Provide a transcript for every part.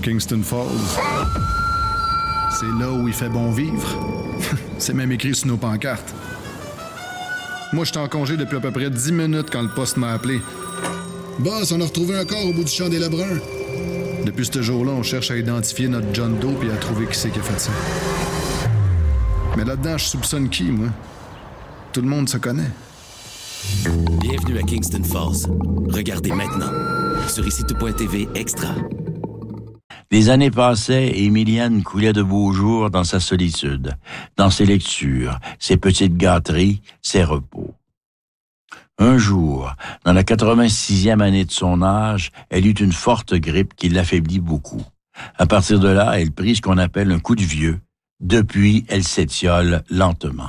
Kingston Falls. C'est là où il fait bon vivre. C'est même écrit sur nos pancartes. Moi, j'étais en congé depuis à peu près 10 minutes quand le poste m'a appelé. Boss, on a retrouvé un corps au bout du champ des Lebrun. Depuis ce jour-là, on cherche à identifier notre John Doe et à trouver qui c'est qui a fait ça. Mais là-dedans, je soupçonne qui, moi? Tout le monde se connaît. Bienvenue à Kingston Falls. Regardez maintenant sur ICITO.tv Extra. Les années passaient et Emilienne coulait de beaux jours dans sa solitude, dans ses lectures, ses petites gâteries, ses repos. Un jour, dans la 86e année de son âge, elle eut une forte grippe qui l'affaiblit beaucoup. À partir de là, elle prit ce qu'on appelle un coup de vieux. Depuis, elle s'étiole lentement.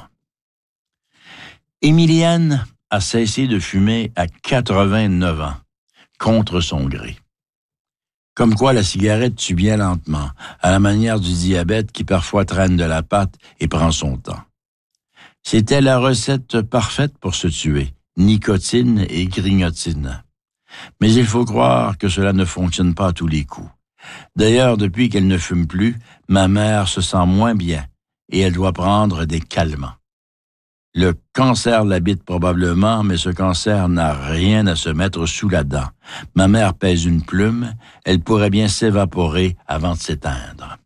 Emilienne a cessé de fumer à 89 ans, contre son gré. Comme quoi la cigarette tue bien lentement, à la manière du diabète qui parfois traîne de la patte et prend son temps. C'était la recette parfaite pour se tuer, nicotine et grignotine. Mais il faut croire que cela ne fonctionne pas à tous les coups. D'ailleurs, depuis qu'elle ne fume plus, ma mère se sent moins bien et elle doit prendre des calmants. Le cancer l'habite probablement, mais ce cancer n'a rien à se mettre sous la dent. Ma mère pèse une plume, elle pourrait bien s'évaporer avant de s'éteindre.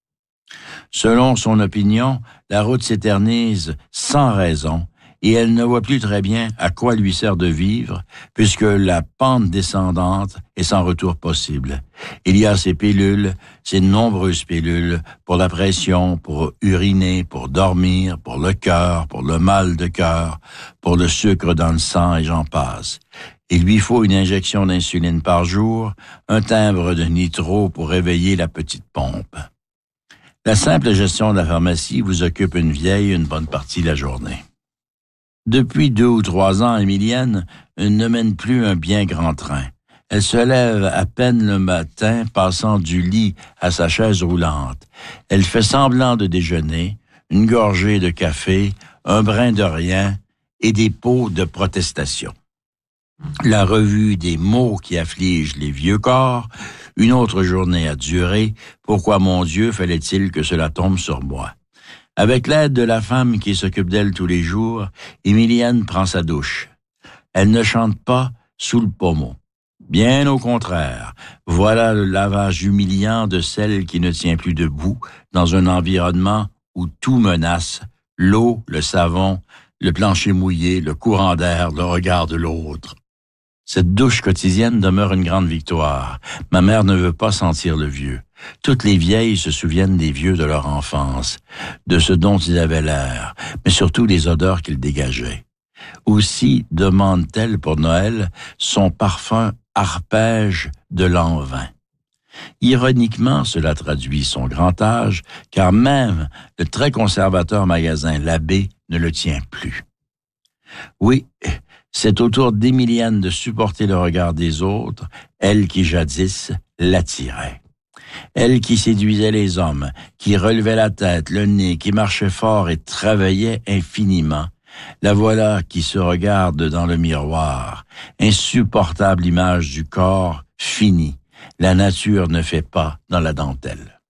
Selon son opinion, la route s'éternise sans raison et elle ne voit plus très bien à quoi lui sert de vivre puisque la pente descendante est sans retour possible. Il y a ces pilules, ces nombreuses pilules pour la pression, pour uriner, pour dormir, pour le cœur, pour le mal de cœur, pour le sucre dans le sang et j'en passe. Il lui faut une injection d'insuline par jour, un timbre de nitro pour réveiller la petite pompe. La simple gestion de la pharmacie vous occupe une vieille une bonne partie de la journée. Depuis 2 ou 3 ans, Emilienne ne mène plus un bien grand train. Elle se lève à peine le matin, passant du lit à sa chaise roulante. Elle fait semblant de déjeuner, une gorgée de café, un brin de rien et des pots de protestation. La revue des maux qui affligent les vieux corps, une autre journée a duré. Pourquoi, mon Dieu, fallait-il que cela tombe sur moi? Avec l'aide de la femme qui s'occupe d'elle tous les jours, Emilienne prend sa douche. Elle ne chante pas sous le pommeau. Bien au contraire, voilà le lavage humiliant de celle qui ne tient plus debout dans un environnement où tout menace, l'eau, le savon, le plancher mouillé, le courant d'air, le regard de l'autre. Cette douche quotidienne demeure une grande victoire. Ma mère ne veut pas sentir le vieux. Toutes les vieilles se souviennent des vieux de leur enfance, de ce dont ils avaient l'air, mais surtout les odeurs qu'ils dégageaient. Aussi demande-t-elle pour Noël son parfum arpège de l'an 20. Ironiquement, cela traduit son grand âge, car même le très conservateur magasin L'Abbé ne le tient plus. Oui, c'est au tour d'Emilienne de supporter le regard des autres, elle qui jadis l'attirait. Elle qui séduisait les hommes, qui relevait la tête, le nez, qui marchait fort et travaillait infiniment. La voilà qui se regarde dans le miroir. Insupportable image du corps fini. La nature ne fait pas dans la dentelle.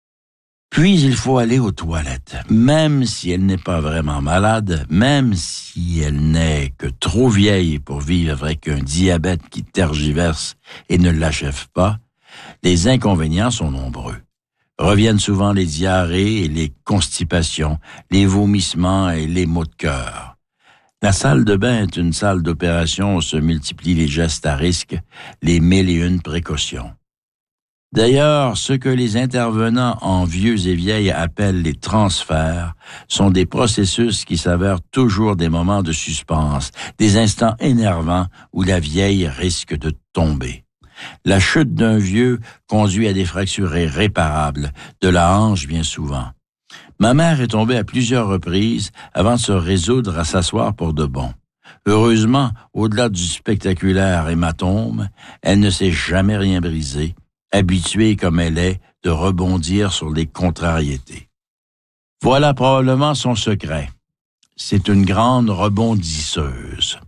Puis il faut aller aux toilettes, même si elle n'est pas vraiment malade, même si elle n'est que trop vieille pour vivre avec un diabète qui tergiverse et ne l'achève pas. Les inconvénients sont nombreux. Reviennent souvent les diarrhées et les constipations, les vomissements et les maux de cœur. La salle de bain est une salle d'opération où se multiplient les gestes à risque, les 1001 précautions. D'ailleurs, ce que les intervenants en vieux et vieilles appellent les transferts sont des processus qui s'avèrent toujours des moments de suspense, des instants énervants où la vieille risque de tomber. La chute d'un vieux conduit à des fractures irréparables, de la hanche bien souvent. Ma mère est tombée à plusieurs reprises avant de se résoudre à s'asseoir pour de bon. Heureusement, au-delà du spectaculaire hématome, elle ne s'est jamais rien brisé, habituée comme elle est de rebondir sur les contrariétés. Voilà probablement son secret. C'est une grande rebondisseuse.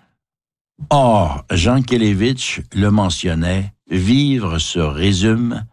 Or, Jean Kelevitch le mentionnait, vivre se résume